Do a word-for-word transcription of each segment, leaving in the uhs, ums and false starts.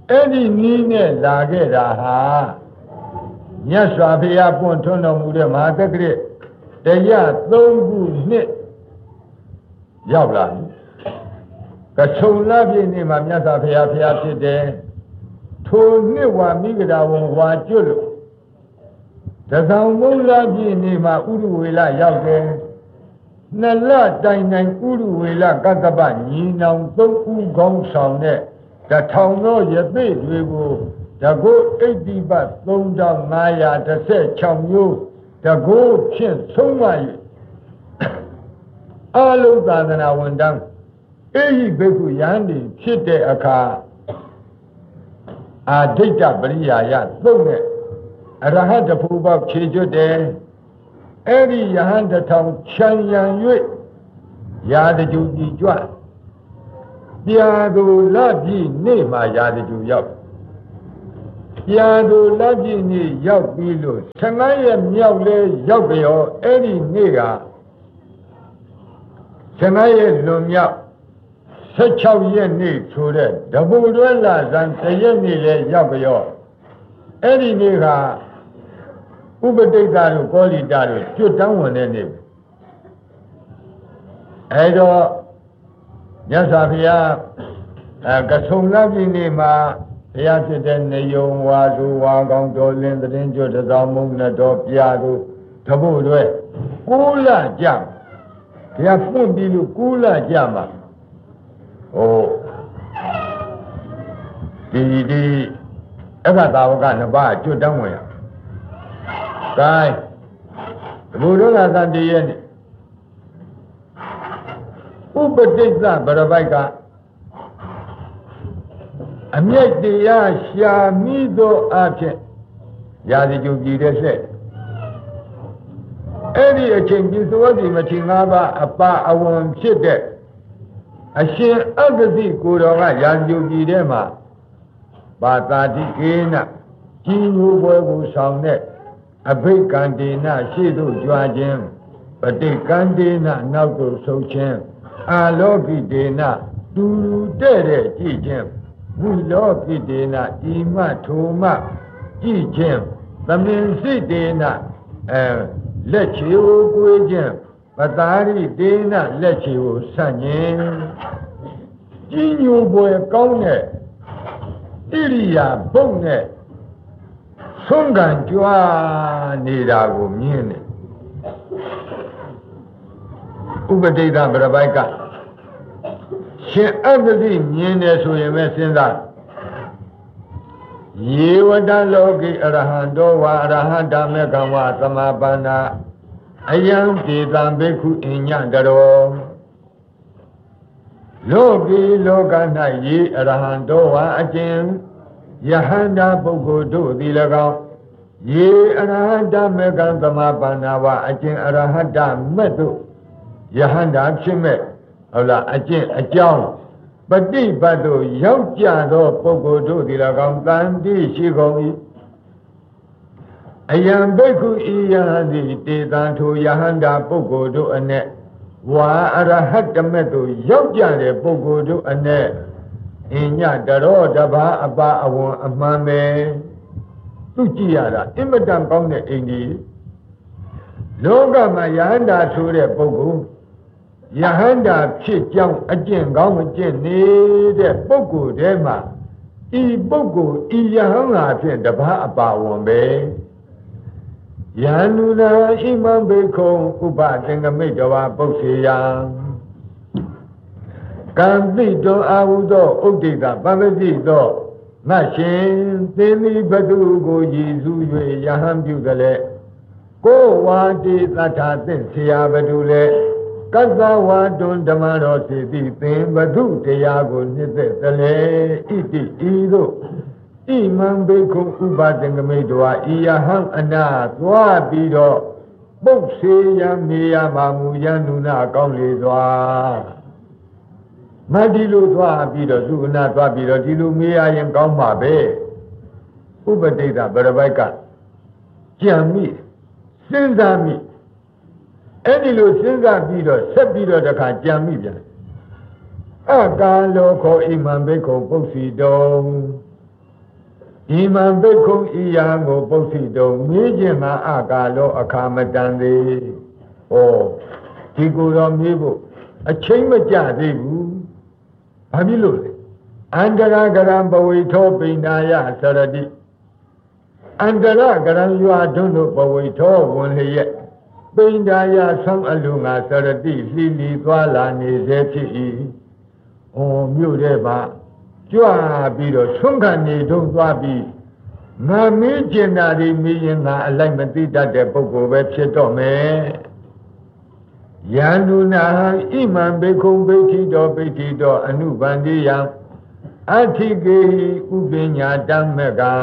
အဲ့ဒီနီးနဲ့လာခဲ့တာဟာမြတ်စွာဘုရားပွင့်ထွန်းတော်မူတဲ့မဟာတက္ကရာတရားသုံးခုနှစ်ရောက်လာပြီကဆုံလပြည့်နေ့မှာမြတ်စွာဘုရားဘုရားဖြစ်တယ်ထိုနှစ်ဝါမိဂဒဝံဝါကျွတ်လို့တဆောင်မုံလပြည့်နေ့မှာဥရဝေလရောက်တယ်နှစ်လတိုင်တိုင်ဥရဝေလကတ္တပညီနောင်သုံးဦးကောင်းဆောင်တဲ့တထောင်သောယသိတွေကိုတကုအိဋ္ဌိပတ်သုံးထောင်ငါးရာတစ်ဆယ်ခြောက်မျိုးတကုဖြင့်ဆုံးမ၍အလုံးသာသနာဝန်တန်းအေဟိဘိက္ခုယန္တိဖြစ်တဲ့အခါအာဒိဋ္ဌပရိယာယသုံးနဲ့အရဟတဖူပေါက်ခြေကျွတ်တယ်အဲ့ဒီယဟန်တထောင်ချမ်းရန်၍ရာတကြူကြီးကြွပြာသူလပြည့်နေ့မှာရာတကြူရောက်ပြာသူလပြည့်နေ့ရောက်ပြီးလို့ဆယ်ငါးရက်မြောက်လဲရောက်ကြောအဲ့ဒီနေ့ကဆယ်ငါးရက်လွန်မြောက်ဆယ်ခြောက်ရက်နေ့ဆိုတဲ့တပူတွဲလာဇန်တရက်နေ့လဲရောက်ကြောအဲ့ဒီနေ့ကဥပတိတ်ကတို့ကောလိတာတို့ကျွတ်တန်းဝင်တဲ့နေ့အဲ့တော့မြတ်စွာဘုရားအဲကဆုံလပြည့်နေ့မှာဘုရားဖြစ်တဲ့နေယုံဝါစုဝါကောင်းတော်လင်းသတင်းကျွတ်တသောမုံနဲ့တော်ပြာတို့တပုတ်တွေကိုးလကြဘုရားဖွင့်ပြီးလို့ကိုးလကြမှာဟိုဒီဒီအဘသာဝကနှစ်ပါးကျွတ်တန်းဝင်ရကဲဘုရားကသတည်းရဲ့ဥပတိစ္ဆဗရပိုက်ကအမြတ်တရားရှာမိသောအဖြစ်ရာဇကြုပြည်တဲ့ဆက်အဲ့ဒီအချိန်ပြသောတိမထေရငါးပါးအပါအဝင်ဖြစ်တဲ့အရှင်အဂ္ဂတိကိုယ်တော်ကရာဇကြုပြည်ထဲမှာပါတာတိကေနကြီးညိုပွဲကိုဆောင်တဲ့အဘိက္ခန္တေနရှေ့သို့ကြွားခြင်းပဋိကန္တေနနောက်သို့ဆုတ်ခြင်းအာလောကိတေနတူတဲ့တဲ့ကြည့်ခြင်းဝိလောကိတေနဤမထိုမကြည့်ခြင်းသမင်စိတေနအဲလက်ချေကိုကိုယ်ခြင်းပတာရိတေနလက်ချေကိုဆန့်ခြင်းကြီးညိုပွဲကောင်းတဲ့ဣရိယာပုတ်နဲ့ဆုံးကံကြွားနေတာကိုမြင်တယ်ဥပတိတဗရပိုက်ကရှင်အဂ္ဂတိမြင်တယ်ဆိုရင်ပဲစဉ်းစားယေဝတလောကိအရဟံတောဝါအရဟံဓမ္မေကံဝသမပန္နာအယံဒေတံဘိက္ခုအညတရောလောကီလောက၌ယေအရဟံတောဝါအကျဉ်ယဟန္တာပုဂ္ဂိုလ်တို့သည်၎င်းယေအရဟတမေကံသမပန္နာဝအကျင့်အရဟတမက်တို့ယဟန္တာဖြစ်မဲ့ဟုတ်လားအကျင့်အကြောင်းပฏิပတ်တို့ရောက်ကြသောပုဂ္ဂိုလ်တို့သည်၎င်းတန်တိရှိကုန်၏အယံဘိက္ခုဤယဟန်သည်တေတံထိုယဟန္တာပုဂ္ဂိုလ်တို့အ내ဝါအရဟတမက်တို့ရောက်ကြတဲ့ပုဂ္ဂိုလ်တို့အ내အညတရောတဘာအပါအဝန်အမှန်ပဲသူကြည့်ရတာအင်မတန်ကောင်းတဲ့အိမ်ကြီးလောကမှာယဟန္တာဆိုတဲ့ပုဂ္ဂိုလ်ယဟန္တာဖြစ်ကြောင်းအကျင့်ကောင်းအကျင့်နေတဲ့ပုဂ္ဂိုလ်ထဲမှာဤပုဂ္ဂိုလ်ဤယဟန်ဟာဖြင့်တဘာအပါဝန်ပဲယန္နုနာဣမံဘေခုံဥပသင်္ကမိတ်တဝါပု္ပ္ပေယံကံတိတောအာဟုသောဥဒိတပပတိသောငါရှင်သင်သည်ဘသူကိုရည်စူး၍ယဟန်ပြုသလဲကိုဝါတိသတ္ထာသင်ဆရာဘသူလဲကတ္တဝါတွန်ဓမ္မတော်စီတိသင်ဘသူတရားကိုနှစ်သက်သလဲဣတိဤသို့ဣမံဘေခုဥပသင်္ကမိတဝါဤယဟန်အနာသွားပြီးတော့ပုတ်စေယံမေယမာမူယံနုနာကောင်းလေသွားမဒီလိုသွားပြီးတော့သူအနာသွားပြီးတော့ဒီလိုမေးရရင်ကောင်းမှာပဲဥပတိတဗရပိုက်ကကြံမိစဉ်းစားမိအဲ့ဒီလိုစဉ်းစားပြီးတော့ဆက်ပြီးတော့တခါကြံမိပြန်အကာလောခောဣမံဘေခောပု္ပ္စီတောဒီမှဘိက္ခုဤယံကိုပုသိတုံမေးခြင်းမှာအကာလောအခါမတန်သေးဟောဒီကိုယ်တော်မေးဖို့အချိန်မကြသေးဘူးဘာဖြစ်လို့လဲအန္တရာကရံပဝိထောပိဏာယသရတိအန္တရာကရံရွာတွန်းတို့ပဝိထောဝင်လျက်ပိဏာယဆောင်းအလူငါသရတိလှီလီသွားလာနေစေဖြစ်၏ဩမြို့ထဲမှာကြွပြီးတော့ဆွမ်းခံနေတော့သွားပြီးငါမေးကျင်တာဒီမေးရင်ငါအလိုက်မသိတတ်တဲ့ပုဂ္ဂိုလ်ပဲဖြစ်တော့မယ်ယန္တုနာဣမံဘေခုံဘိဋ္ဌိတောဘိဋ္ဌိတောအနုဗန္တိယံအဋ္ဌိကေဟိဥပညာတမကံ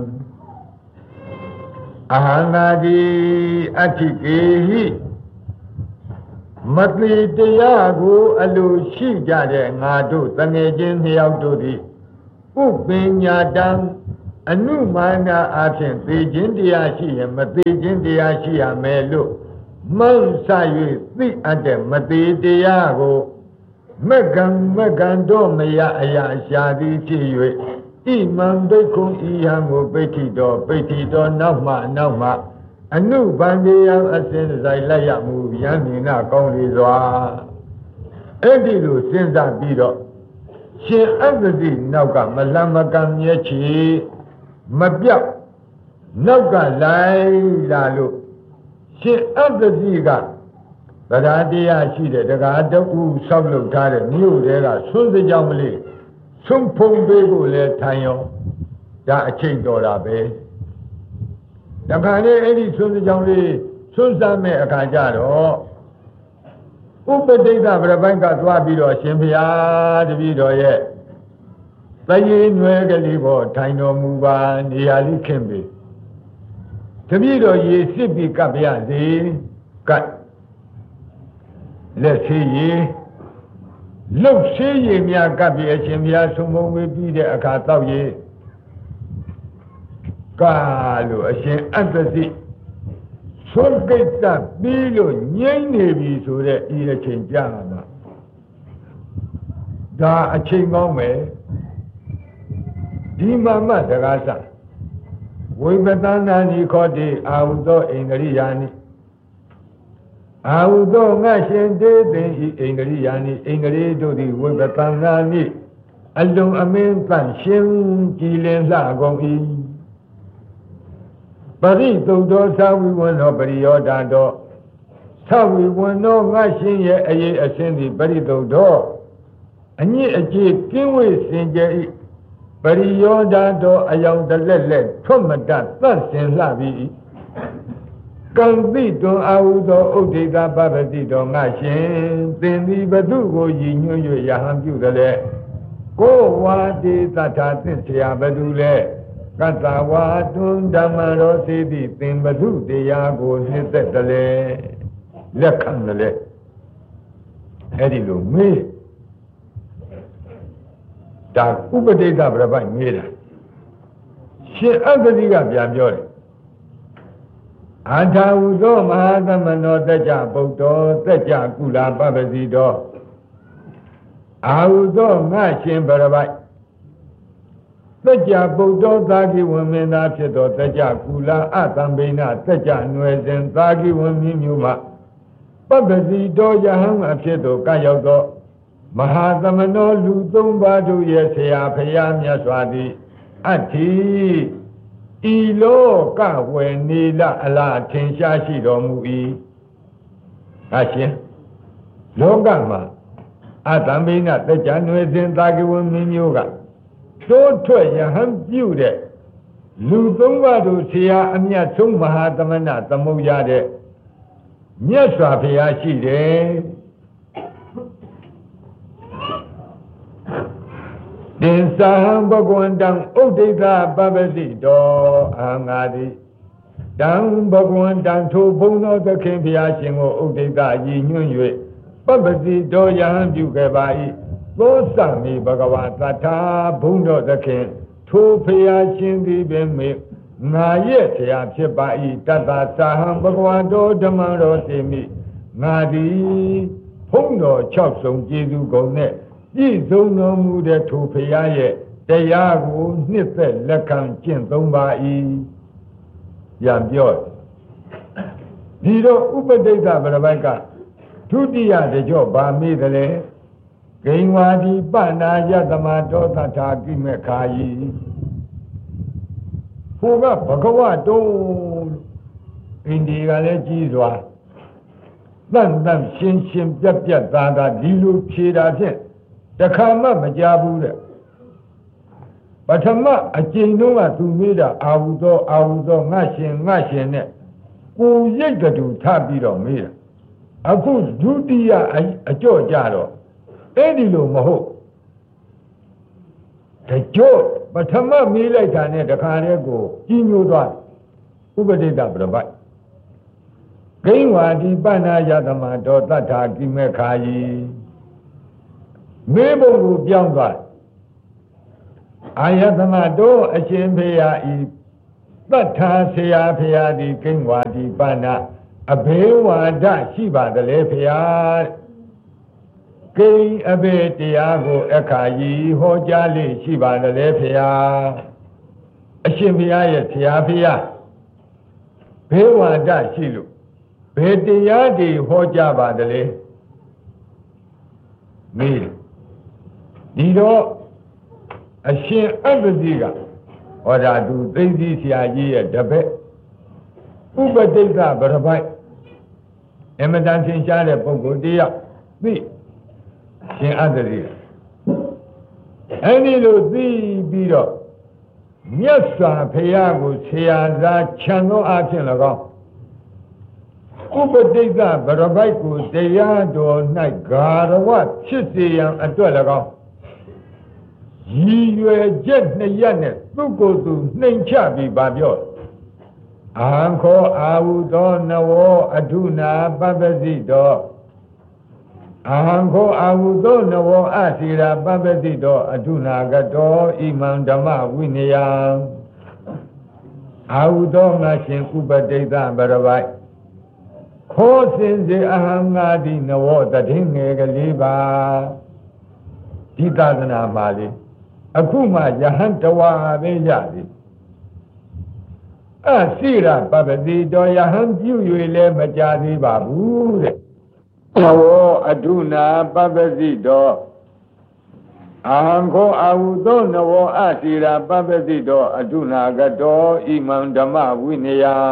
အဟံငါတိအဋ္ဌိကေဟိမတိတရားကိုအလိုရှိကြတဲ့ငါတို့တငယ်ချင်းနှစ်ယောက်တို့သည်ဥပညာတံအနုမာနအဖြစ်သိခြင်းတရားရှိရင်မသိခြင်းတရားရှိရမယ်လို့မှန်ဆ၍သိအပ်တဲ့မသိတရားကိုမကံမကံတော့မရအရာရှာသည်ဖြစ်၍ဣမံဘိက္ခုဤဟံကိုပိဋ္ဌိတော်ပိဋ္ဌိတော်နောက်မှနောက်မှအနုဗန္တိယံအစဉ်ဆိုင်လိုက်ရမှုယန္တိနာကောင်းလေစွာအဲ့ဒီလိုစဉ်းစားပြီးတော့ရှင်အဂ္ဂတိနောက်ကမလမကံမြဲချီမပြောက်နောက်ကလိုက်လာလို့ရှင်အဂ္ဂတိကဗရာတရားရှိတဲ့တကားတူဆောက်လုပ်ထားတဲ့မြို့တွေကဆွန်းစကြောင်မလေးဆုံးဖုံပေးဖို့လဲထိုင်ရောဒါအချိန်တော်တာပဲတခါလေအဲ့ဒီဆွန်းစကြောင်လေးဆွန်းစားမဲ့အခါကျတော့ဥပတိတ်ကဗရပိုက်ကသွားပြီးတော့ရှင်ဘုရားတပည့်တော်ရဲ့သရေနွယ်ကလေးပေါ်ထိုင်တော်မူပါနေရာလေးခင်းပြီတပည့်တော်ရေစစ်ပြီးကပ်ပြရစေကပ်လက်ဆေးရေလှုပ်ဆေးရေများကပ်ပြီးအရှင်ဘုရားဆုံးမဝေးပြီးတဲ့အခါတောက်ရေကာလို့အရှင်အတ္တတိသုကိတ္တပြီးလို့ငြိမ့်နေပြီဆိုတဲ့ဤအချိန်ကြာမှာဒါအချိန်ကောင်းမယ်ဒီမှာမှတကားစဝိပဿနာနိခောတိအာဟုသောဣန္ဒြိယာနိအာဟုသောငါရှင်တေသင်ဤဣန္ဒြိယာနိဣန္ဒြိတို့သည်ဝိပဿနာနိအလုံးအမင်းသန့်ရှင်းကြည်လင်လှကုန်၏ပရိသုဒ္ဓောသဝိဝန္နောပရိယောဓာတောသဝိဝန္နောငါရှင်ရဲ့အရေးအစင်းသည်ပရိသုဒ္ဓောအညစ်အကြေးကင်းဝေးစင်ကြယ်၏ပရိယောဓာတောအယောင်တလက်လက်ထွတ်မတတ်သတ်စင်လှပြီကံတိတွန်အာဟုသောဥဒိတာပပတိတော်ငါရှင်သင်သည်ဘသူကိုရည်ညွှန်း၍ယဟန်ပြုတယ်လေကိုဝါတိသတ္ထာသစ္ဆရာဘသူလဲကတ္တဝါတွန်ဓမ္မရောစေတိသင်ဘသူတရားကိုနှစ်သက်တယ်လေလက်ခံတယ်လေအဲ့ဒီလိုမေးဒါဥပတိတ်ကပြပိုက်မေးတာရှင်အဂ္ဂတိကပြန်ပြောတယ်အာထာဟုသောမဟာသမနောတကြဗုဒ္ဓောတကြကုလာပပစီတော်အာဟုသောငါရှင်ပြပိုက်တကြဗုဒ္ဓောသာကိဝမင်းသားဖြစ်သောတကြကုလာအတံဘိနတကြနွယ်စဉ်သာကိဝမင်းမျိုးမှပပစီတော်ယဟန်အဖြစ်သို့ကရောက်သောမဟာသမနောလူသုံးပါးတို့ရဲ့ဆရာဖရာမြတ်စွာသည်အဋ္ဌိဤလောကဝေနေလအလားထင်ရှားရှိတော်မူ၏အရှင်လောကမှာအတံဘိနတကြနွယ်စဉ်သာကိဝမင်းမျိုးကတိုးထွက်ယဟန်ပြုတဲ့လူသုံးပါးတို့ဆရာအမြတ်ဆုံးမဟာသမဏသမုတ်ရတဲ့မြတ်စွာဘုရားရှိတယ်တင်္စာဟံဘဂဝန္တံဥဒိဋ္ဌပပတိတောအာငါတိတံဘဂဝန္တံထိုဘုံသောသခင်ဘုရားရှင်ကိုဥဒိဋ္ဌရည်ညွှန်း၍ပပတိတောယဟန်ပြုခဲ့ပါ၏သောသမိဘဂဝါသတ္ထာဘုံတော်သခင်ထိုဘုရားရှင်သည်ပင်မေငါရဲ့ဆရာဖြစ်ပါ၏တတ္တသာဟံဘဂဝါတောဓမ္မတော်စေမိငါသည်ဘုံတော်၆ဆုံးကျေးဇူးကုန်နဲ့ပြည့်စုံတော်မူတဲ့ထိုဘုရားရဲ့တတရားကိုနှစ်သက်လက်ခံကျင့်သုံးပါ၏ပြန်ပြောဒီတော့ဥပဒိဋ္ဌပရပိုက်ကဒုတိယတကြောဗာမေတလေဂိဝါဒီပနာယတမတောသထာကိမေခာယီဟိုကဘဂဝတုံးအိန္ဒိကလည်းကြီးစွာတန်တန်ရှင်းရှင်းပြတ်ပြတ်သားသားဒီလိုဖြေတာဖြင့်တခါမှမကြဘူးတဲ့ပထမအကျဉ်းတော့ကသူမေးတာအာဟုသောအာဟုသောငါရှင်ငါရှင်နဲ့ကိုရိတ်တူထပြီးတော့မေးတာအခုဒုတိယအကြော့ကြတော့အဲ့ဒီလိုမဟုတ်တကြော့ပထမမေးလိုက်တာနဲ့တခါတည်းကိုကြီးညိုသွားဥပဒိတပရပိုက်ဂိဝါဒီပဏာယသမတောတတ္ထာကိမေခာယီမေဘုံကိုပြောင်းသွားအာယသမတောအရှင်ဖေယဤတတ္ထာဆရာဖေယဒီဂိဝါဒီပဏာအဘေဝါဒရှိပါသလဲဖေယဂိအဘေတရားကိုအခါယီဟောကြားလေရှိပါသလဲဖေယအရှင်ဖေယရဲ့ဆရာဖေယဘေဝါဒရှိလို့ဘယ်တရားတွေဟောကြားပါသလဲမေးဒီတော့အရှင်အတ္တတိကဟောတာသူသိသိဆရာကြီးရဲ့တပည့်ဥပဒိဋ္ဌပရပိုက်အမတန်သင်ရှားတဲ့ပုဂ္ဂိုလ်တရားသိရှင်အတ္တတိကအဲဒီလိုသိပြီးတော့မြတ်စွာဘုရားကိုဆရာသားခြံသောအဖြစ်၎င်းဥပဒိဋ္ဌပရပိုက်ကိုတရားတော်၌ဂါရဝဖြစ်စေရန်အတွက်၎င်းရည်ရွယ်ချက်နှစ်ရပ်နဲ့သူ့ကိုယ်သူနှိမ်ချပြီးပါပြောအာခောအာဟုသောနဝောအထုနာပပ္ပစီတောအာခောအာဟုသောနဝောအစီရာပပ္ပစီတောအထုနာကတောဣမံဓမ္မဝိနယံအာဟုသောငါရှင်ဥပဒိဋ္ဌပရပိုက်ခောစင်စေအဟံငါတိနဝောတတိငယ်ကလေးပါဒီသာသနာမှာလေအခုမှယဟန်တဝါပဲရသည်အစိရပပတိတော်ယဟန်ပြု၍လည်းမကြသေးပါဘူးတဲ့နဝောအထုနာပပတိတော်အာဟံခောအာဟုသောနဝောအစိရပပတိတော်အထုနာကတောဣမံဓမ္မဝိနယံ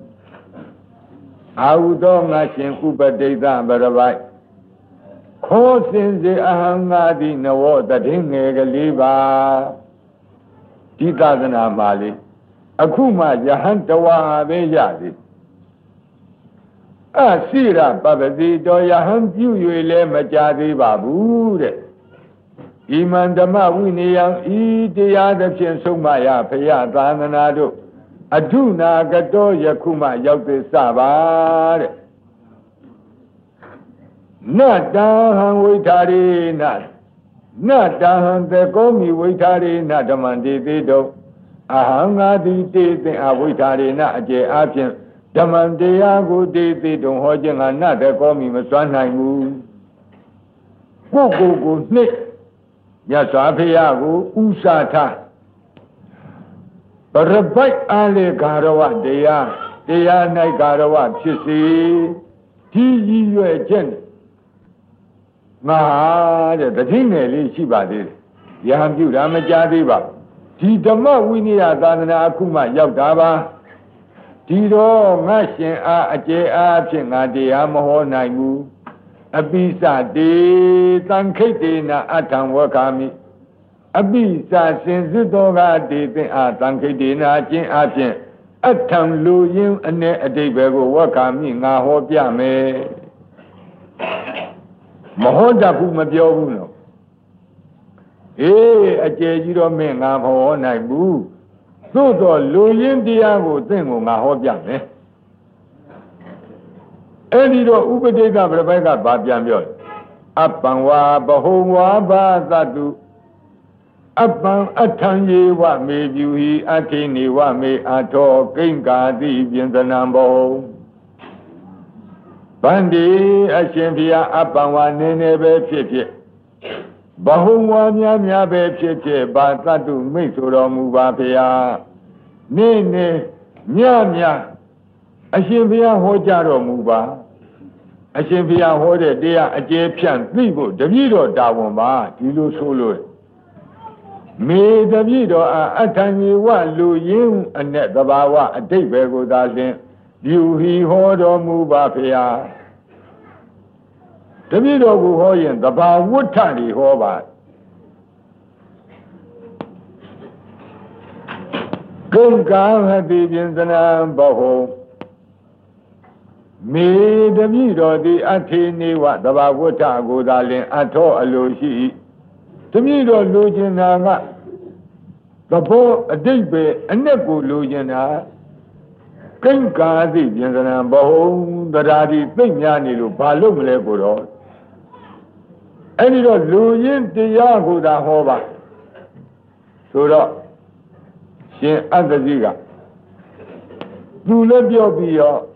အာဟုသောငါရှင်ဥပဒိဋ္ဌပရပိုက်ခောစင်စေအဟံငါတိနဝောတတိငယ်ကလေးပါဒီသာသနာမှာလေအခုမှယဟန်တဝါပဲရသည်အစိရပပတိတော်ယဟန်ပြု၍လည်းမကြသေးပါဘူးတဲ့ဣမံဓမ္မဝိနယံဤတရားသဖြင့်ဆုံးမရဖရာသာသနာတို့အထုနာကတောယခုမှရောက်သေးစပါတဲ့နတံဟံဝိထာရေနနတံဟံသေကောမိဝိထာရေနဓမ္မံတေသေးတုအဟံငါတိတေသင်အဝိထာရေနအကျေအဖြင့်ဓမ္မံတရားကိုတေသေးတုဟောခြင်းကနသေကောမိမစွမ်းနိုင်ဘူးကိုကိုကိုနှစ်မြတ်စွာဘုရားကိုဥစားထားပရပိုက်အားလေဂါရဝတရားတရား၌ဂါရဝဖြစ်စေဒီရည်ရွယ်ချက်ငါတဲ့တတိငယ်လေးရှိပါသေးတယ်ယဟန်ပြုတာမကြသေးပါဒီဓမ္မဝိနည်းသာသနာအခုမှရောက်တာပါဒီတော့ငါရှင်အားအကျေအားဖြင့်ငါတရားမဟောနိုင်ဘူးအပိစတေသံခိတ်တေနာအထံဝက္ခာမိအပိစစင်စစ်တော်ကတေသင်အားသံခိတ်တေနာခြင်းအဖြင့်အထံလူရင်းအ ਨੇ အတိတ်ပဲကိုဝက္ခာမိငါဟောပြမယ်မဟောတတ်ဘူးမပြောဘူးနော်အေးအကျေကြီးတော့မင်းငါမဟောနိုင်ဘူးသို့တော့လူရင်းတရားကိုသင်ကိုငါဟောပြမယ်အဲ့ဒီတော့ဥပဒိဋ္ဌပရပိုက်ကဗာပြန်ပြောအပံဝါဘဟုဝါဘာသတုအပံအထံယေဝမေပြုဟိအထိနေဝမေအထောကိဉ္ကာတိပြင်သနံဘောဗန္ဒီအရှင်ဘုရားအပံဝါနေနေပဲဖြစ်ဖြစ်ဘဟုံဝါများများပဲဖြစ်ဖြစ်ဘာသတ္တုမိတ်ဆိုတော်မူပါဗျာနေ့နေ့ညညအရှင်ဘုရားဟောကြားတော်မူပါအရှင်ဘုရားဟောတဲ့တရားအကျယ်ဖြန့်သိဖို့တပည့်တော်တာဝန်ပါဒီလိုဆိုလို့မေတပည့်တော်အားအထံညီဝလူရင်းအနဲ့သဘာဝအတိတ်ပဲကိုသာလျှင်ပြုဟီဟောတော်မူပါဗျာတပည့်တော်ကိုဟောရင်သဘာဝဋ္ဌတွေဟောပါကုံကံဟတိပြင်စနံဘဟုမေတပည့်တော်သည်အထေနေဝသဘာဝဋ္ဌကိုသာလျှင်အထောအလိုရှိတပည့်တော်လိုချင်တာကသဘောအတိတ်ပဲအ내ကိုလိုချင်တာကိဉ္ကာတိပြင်စနံဘဟုတရားဒီသိမ့်များနေလို့ဘာလို့မလဲကိုတော့အဲ့ဒီတော့လူရင်းတရားကိုသာဟောပါဆိုတော့ရှင်အတ္တကြီးကသူလည်းပြောပြီးတော့